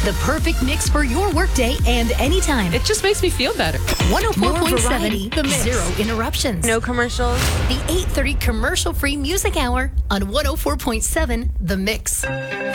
The perfect mix for your workday and anytime. It just makes me feel better. 104.7 The Mix. Zero interruptions. No commercials. The 8:30 commercial-free music hour on 104.7 The Mix.